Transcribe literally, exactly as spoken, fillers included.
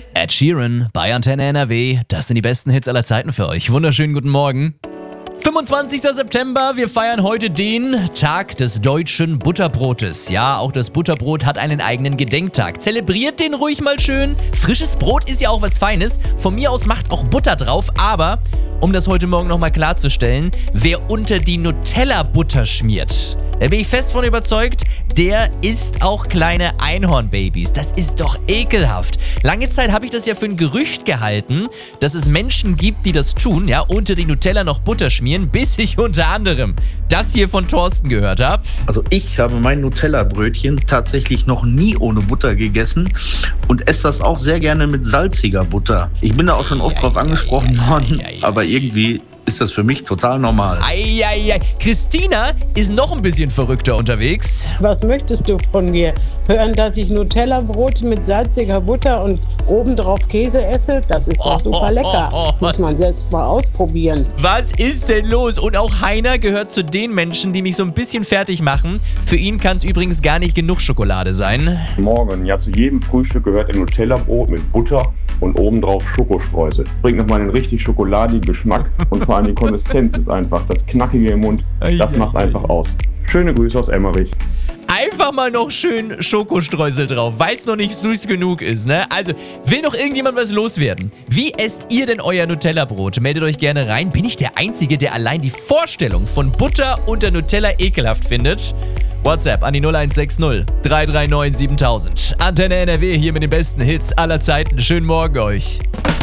Ed Sheeran bei Antenne N R W. Das sind die besten Hits aller Zeiten für euch. Wunderschönen guten Morgen. fünfundzwanzigster September, wir feiern heute den Tag des deutschen Butterbrotes. Ja, auch das Butterbrot hat einen eigenen Gedenktag. Zelebriert den ruhig mal schön. Frisches Brot ist ja auch was Feines. Von mir aus macht auch Butter drauf, aber um das heute Morgen nochmal klarzustellen, wer unter die Nutella Butter schmiert, da bin ich fest von überzeugt, der isst auch kleine Einhornbabys. Das ist doch ekelhaft. Lange Zeit habe ich das ja für ein Gerücht gehalten, dass es Menschen gibt, die das tun, ja, unter die Nutella noch Butter schmieren, bis ich unter anderem das hier von Thorsten gehört habe. Also ich habe mein Nutella-Brötchen tatsächlich noch nie ohne Butter gegessen und esse das auch sehr gerne mit salziger Butter. Ich bin da auch schon oft Ja, drauf ja, angesprochen ja, worden, ja, ja, aber irgendwie ist das für mich total normal. Eieiei. Christina ist noch ein bisschen verrückter unterwegs. Was möchtest du von mir? Hören, dass ich Nutella-Brot mit salziger Butter und obendrauf Käse esse? Das ist doch Oh, super oh, lecker. oh, oh, Muss man selbst mal ausprobieren. Was ist denn los? Und auch Heiner gehört zu den Menschen, die mich so ein bisschen fertig machen. Für ihn kann es übrigens gar nicht genug Schokolade sein. Morgen, ja, zu jedem Frühstück gehört ein Nutella-Brot mit Butter und obendrauf Schokostreusel. Bringt nochmal einen richtig schokoladigen Geschmack und vor allem die Konsistenz ist einfach, das Knackige im Mund, das macht einfach aus. Schöne Grüße aus Emmerich. Einfach mal noch schön Schokostreusel drauf, weil es noch nicht süß genug ist, ne? Also, will noch irgendjemand was loswerden? Wie esst ihr denn euer Nutella-Brot? Meldet euch gerne rein. Bin ich der Einzige, der allein die Vorstellung von Butter unter Nutella ekelhaft findet? WhatsApp an die null eins sechs null drei drei neun siebentausend. Antenne N R W hier mit den besten Hits aller Zeiten. Schönen Morgen euch.